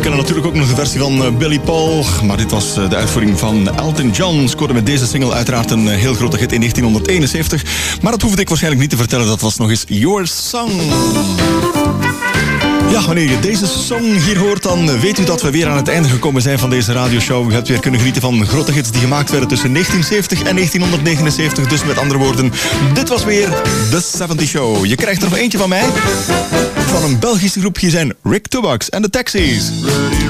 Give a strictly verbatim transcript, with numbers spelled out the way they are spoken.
kennen natuurlijk ook nog de versie van Billy Paul. Maar dit was de uitvoering van Elton John. Scoorde met deze single uiteraard een heel grote hit in negentien eenenzeventig. Maar dat hoefde ik waarschijnlijk niet te vertellen. Dat was nog eens Your Song. Ja, wanneer je deze song hier hoort, dan weet u dat we weer aan het einde gekomen zijn van deze radioshow. U hebt weer kunnen genieten van grote hits die gemaakt werden tussen negentien zeventig en negentien negenenzeventig. Dus met andere woorden, dit was weer The zeventig Show. Je krijgt er nog eentje van mij. Van een Belgische groep. Hier zijn Rick Tobax en de Taxis.